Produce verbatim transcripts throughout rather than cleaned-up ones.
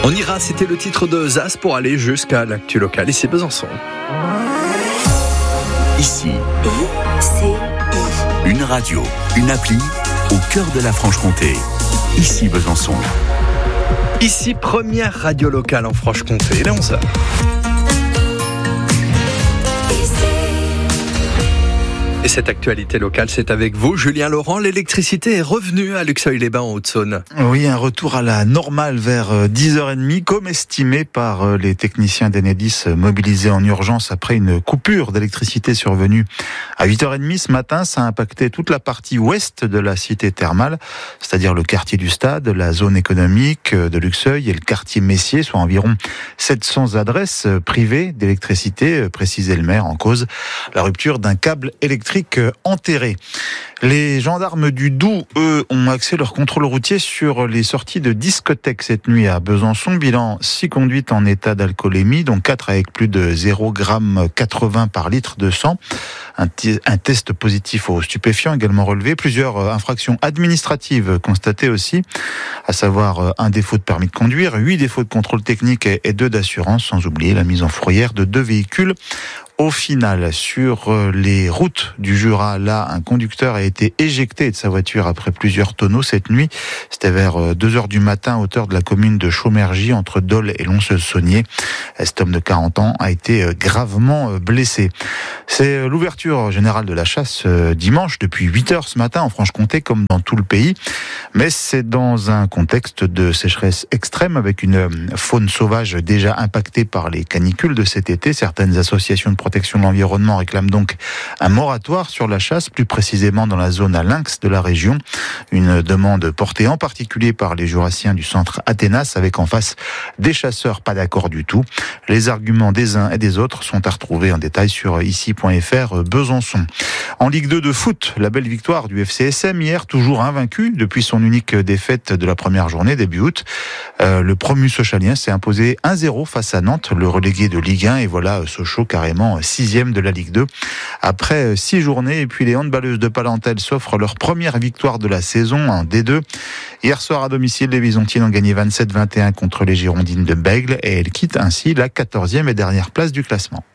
On ira, c'était le titre de Zaz pour aller jusqu'à l'actu locale. Ici Besançon. Ici, I C I. une radio, une appli au cœur de la Franche-Comté. Ici Besançon. Ici, première radio locale en Franche-Comté, il est onze heures. Et cette actualité locale, c'est avec vous, Julien Laurent. L'électricité est revenue à Luxeuil-les-Bains en Haute-Saône. Oui, un retour à la normale vers dix heures trente, comme estimé par les techniciens d'Enedis mobilisés en urgence après une coupure d'électricité survenue à huit heures trente ce matin. Ça a impacté toute la partie ouest de la cité thermale, c'est-à-dire le quartier du Stade, la zone économique de Luxeuil et le quartier Messier, soit environ sept cents adresses privées d'électricité, précisait le maire, en cause la rupture d'un câble électrique enterré. Les gendarmes du Doubs, eux, ont axé leur contrôle routier sur les sorties de discothèques cette nuit à Besançon. Bilan six conduites en état d'alcoolémie, dont quatre avec plus de zéro virgule quatre-vingts par litre de sang. Un, t- un test positif aux stupéfiants également relevé. Plusieurs infractions administratives constatées aussi, à savoir un défaut de permis de conduire, huit défauts de contrôle technique et deux d'assurance, sans oublier la mise en fourrière de deux véhicules. Au final, sur les routes du Jura, là, un conducteur a été éjecté de sa voiture après plusieurs tonneaux cette nuit. C'était vers deux heures du matin, à hauteur de la commune de Chaumergy, entre Dole et Lons-Saunier. Cet homme de quarante ans a été gravement blessé. C'est l'ouverture générale de la chasse dimanche, depuis huit heures ce matin, en Franche-Comté, comme dans tout le pays. Mais c'est dans un contexte de sécheresse extrême, avec une faune sauvage déjà impactée par les canicules de cet été. Certaines associations de protection de l'environnement réclame donc un moratoire sur la chasse, plus précisément dans la zone à lynx de la région. Une demande portée en particulier par les jurassiens du centre Athénas, avec en face des chasseurs pas d'accord du tout. Les arguments des uns et des autres sont à retrouver en détail sur ici point f r Besançon. En Ligue deux de foot, la belle victoire du F C S M hier, toujours invaincu depuis son unique défaite de la première journée début août. Euh, le promu Sochaliens s'est imposé un zéro face à Nantes, le relégué de Ligue un, et voilà Sochaux carrément sixième de la Ligue deux. Après six journées, et puis les handballeuses de Palantel s'offrent leur première victoire de la saison en D deux. Hier soir à domicile, les Bisontines ont gagné vingt-sept à vingt et un contre les Girondines de Bègle, et elles quittent ainsi la quatorzième et dernière place du classement.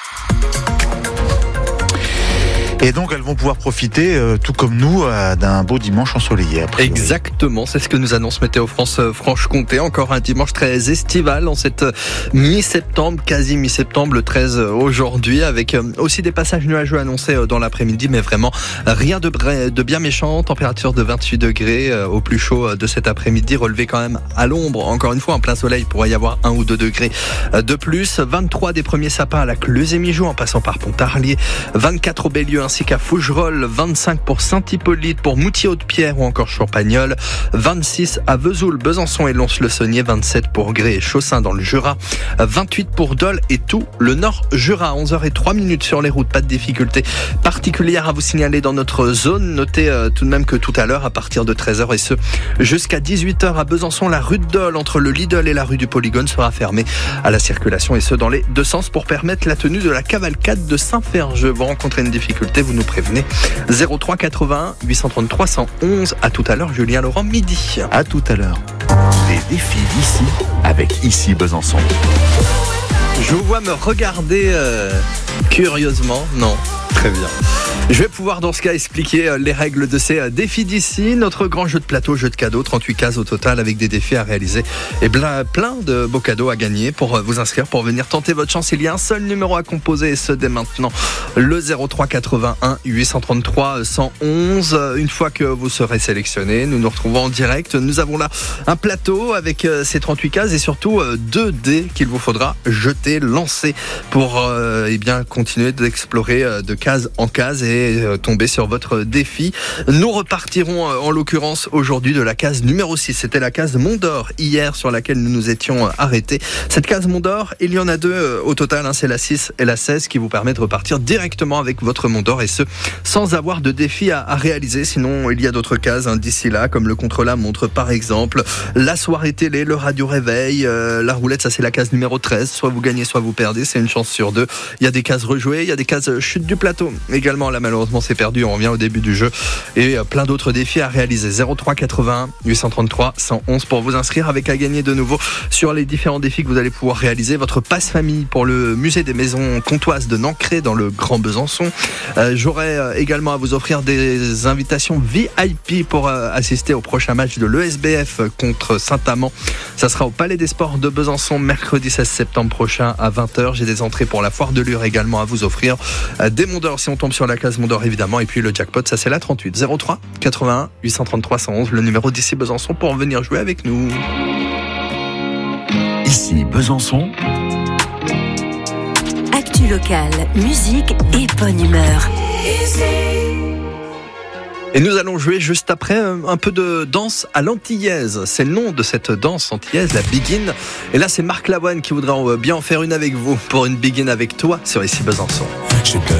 Et donc, elles vont pouvoir profiter, euh, tout comme nous, euh, d'un beau dimanche ensoleillé. Après. Exactement, c'est ce que nous annonce Météo France Franche-Comté. Encore un dimanche très estival en cette mi-septembre, quasi mi-septembre, le treize aujourd'hui, avec aussi des passages nuageux annoncés dans l'après-midi, mais vraiment rien de, de bien méchant. Température de vingt-huit degrés au plus chaud de cet après-midi, relevé quand même à l'ombre. Encore une fois, en plein soleil, il pourrait y avoir un ou deux degrés de plus. vingt-trois des premiers sapins à la Cleuze-et-Mijoux, en passant par Pontarlier. vingt-quatre au Bélieu, ainsi qu'à Fougerolles, vingt-cinq pour Saint-Hippolyte, pour Moutier-Haute-Pierre ou encore Champagnole, vingt-six à Vesoul, Besançon et Lons-le-Saunier, vingt-sept pour Gré et Chaussin dans le Jura, vingt-huit pour Dole et tout le Nord Jura. onze heures zéro trois sur les routes, pas de difficultés particulières à vous signaler dans notre zone. Notez euh, tout de même que tout à l'heure, à partir de treize heures et ce jusqu'à dix-huit heures à Besançon, la rue de Dole entre le Lidl et la rue du Polygone sera fermée à la circulation, et ce dans les deux sens, pour permettre la tenue de la cavalcade de Saint-Ferjeux. Vous rencontrez une difficulté, vous nous prévenez. zéro trois quatre-vingt-un huit cent trente-trois cent onze. À tout à l'heure, Julien Laurent, midi. À tout à l'heure. Les défis d'ici avec Ici Besançon. Je vous vois me regarder euh, curieusement. Non, très bien. Je vais pouvoir dans ce cas expliquer les règles de ces défis d'ici. Notre grand jeu de plateau, jeu de cadeaux, trente-huit cases au total avec des défis à réaliser et plein de beaux cadeaux à gagner. Pour vous inscrire, pour venir tenter votre chance, il y a un seul numéro à composer, et ce dès maintenant, le zéro trois quatre-vingt-un huit cent trente-trois cent onze. Une fois que vous serez sélectionné, nous nous retrouvons en direct. Nous avons là un plateau avec ces trente-huit cases et surtout deux dés qu'il vous faudra jeter, lancer pour euh, eh bien, continuer d'explorer de case en case et tomber sur votre défi. Nous repartirons en l'occurrence aujourd'hui de la case numéro six. C'était la case Mont d'Or hier sur laquelle nous nous étions arrêtés. Cette case Mont d'Or, il y en a deux au total, hein, c'est la six et la seize qui vous permettent de repartir directement avec votre Mont d'Or, et ce sans avoir de défi à, à réaliser. Sinon il y a d'autres cases hein, d'ici là, comme le contre-la-montre par exemple, la soirée télé, le radio réveil, euh, la roulette, ça c'est la case numéro treize. Soit vous gagnez gagnez, soit vous perdez, c'est une chance sur deux. Il y a des cases rejouées, il y a des cases chute du plateau. Également, là, malheureusement, c'est perdu, on revient au début du jeu. Et plein d'autres défis à réaliser. zéro trois quatre-vingt-un huit cent trente-trois cent onze pour vous inscrire, avec à gagner de nouveau sur les différents défis que vous allez pouvoir réaliser. Votre passe-famille pour le musée des maisons comtoises de Nancré dans le Grand Besançon. Euh, j'aurai également à vous offrir des invitations V I P pour euh, assister au prochain match de l'E S B F contre Saint-Amand. Ça sera au Palais des Sports de Besançon mercredi seize septembre prochain à vingt heures. J'ai des entrées pour la foire de Lure également à vous offrir. Euh, des Monts d'Or si on tombe sur la case Monts d'Or évidemment. Et puis le jackpot, ça c'est la trente-huit. zéro trois quatre-vingt-un huit cent trente-trois cent onze, le numéro d'ici Besançon pour venir jouer avec nous. Ici Besançon. Actu locale, musique et bonne humeur. Et nous allons jouer juste après un peu de danse à l'antillaise. C'est le nom de cette danse antillaise, la Begin. Et là, c'est Marc Lavoine qui voudra bien en faire une avec vous pour une Begin avec toi sur Ici Besançon. Je te